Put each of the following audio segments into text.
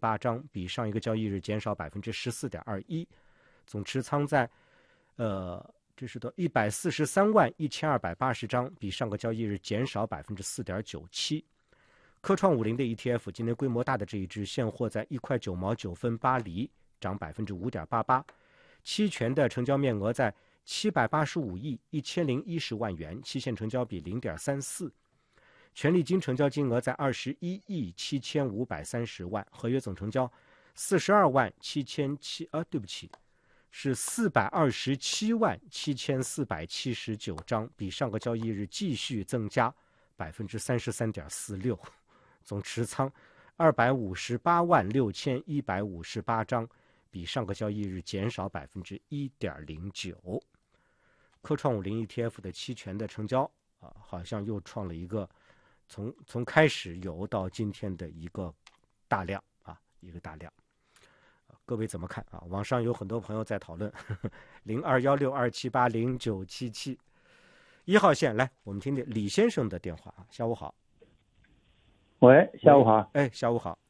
8张，比上一个交易日减少14.21%。总持仓在这是143万1280张，比上个交易日减少4.97%。科创50的 ETF 今天规模大的这一支现货在1块9毛9分8厘，涨5.88%。期权的成交面额在785亿1010万元，期限成交比0.34。权利金成交金额在21亿7530万，合约总成交42万7700，对不起，是427万7479张，比上个交易日继续增加33.46%。总持仓258万6158张，比上个交易日减少1.09%。科创50 ETF 的期权的成交好像又创了一个从开始有到今天的一个大量一个大量。各位怎么看网上有很多朋友在讨论021627809777。1号线来，我们听听李先生的电话下午好。 喂，下午好。 哎，下午好。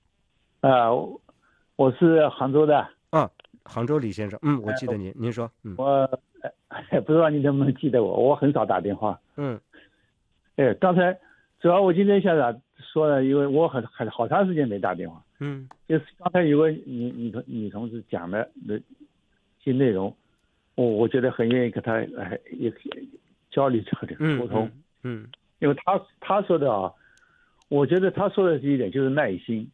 我是杭州的。 杭州李先生，我记得您说， 我不知道你能不能记得我很少打电话。刚才主要我今天下来说了，因为我好长时间没打电话。就是刚才有个女同志讲的那些内容，我觉得很愿意跟她也交流沟通。因为她说的我觉得他说的是一点，就是耐心。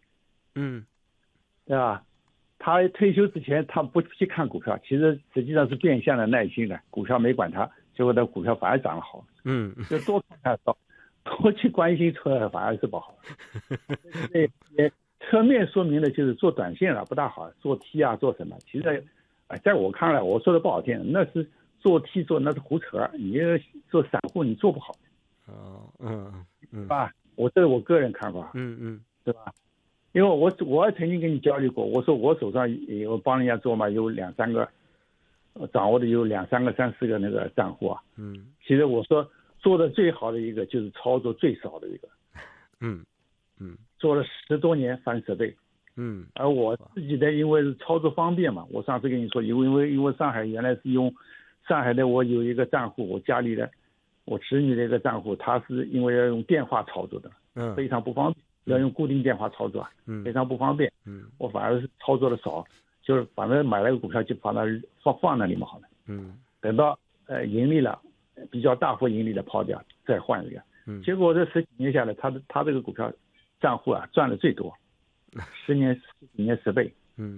对吧？他退休之前他不去看股票，实际上是变相的耐心的，股票没管他，结果的股票反而涨了好。就多看看少，多去关心车反而是不好。也侧面说明了就是做短线不大好，做 T 做什么？其实在我看来，我说的不好听，那是做 T 那是胡扯，你做散户你做不好。对吧？这是我个人看法。对吧？因为我曾经跟你交流过，我说我手上我帮人家做嘛，有2-3个掌握的有2-3个3-4个那个账户其实我说做的最好的一个就是操作最少的一个。做了10多年翻10倍。而我自己的因为是操作方便嘛，我上次跟你说，因为上海原来是用上海的，我有一个账户，我家里的我侄女的一个账户，他是因为要用电话操作的，非常不方便，要用固定电话操作，非常不方便。我反而是操作的少，就是反正买了个股票就把它放那里嘛，好了。等到盈利了，比较大幅盈利的抛掉，再换一个。结果这10几年下来，他这个股票账户赚的最多，10几年10倍。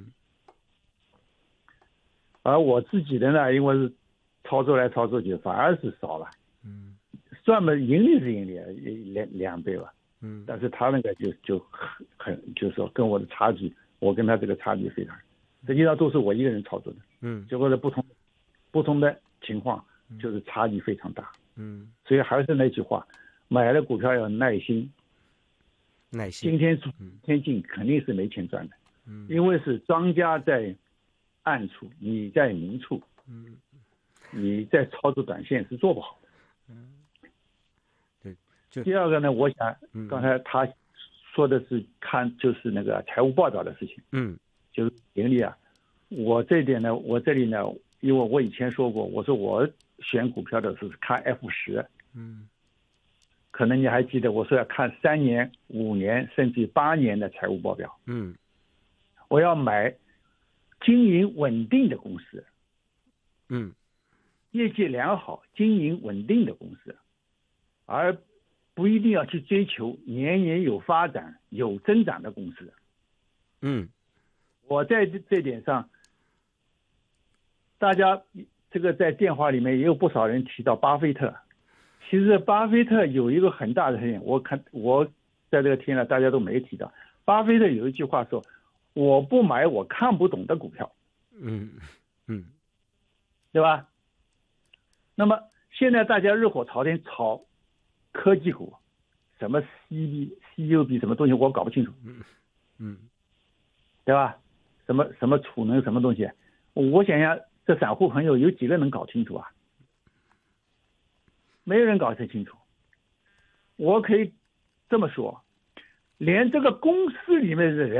而我自己的呢，因为是操作来操作去，反而是少了。赚的盈利是盈利2倍吧。但是他那个就就是说跟我的差距，我跟他这个差距非常，实际上都是我一个人操作的。结果的不同的情况，就是差距非常大。所以还是那句话，买了股票要耐心。今天出天进肯定是没钱赚的。因为是庄家在暗处，你在明处。你在操作短线是做不好的。第二个呢，我想刚才他说的是就是那个财务报表的事情。就是盈利我这点呢，我这里呢，因为我以前说过，我说我选股票的是看 F10。可能你还记得我说要看3年、5年甚至8年的财务报表。我要买经营稳定的公司。业绩良好、经营稳定的公司，而不一定要去追求年年有发展、有增长的公司。我在这点上，大家这个在电话里面也有不少人提到巴菲特。其实巴菲特有一个很大的特点，我在这个天呢，大家都没提到。巴菲特有一句话说：“我不买我看不懂的股票。”对吧？那么现在大家热火朝天炒科技股，什么 CUB 什么东西我搞不清楚。对吧？什么储能什么东西，我想想，这散户朋友有几个能搞清楚啊？没有人搞得清楚。我可以这么说，连这个公司里面的人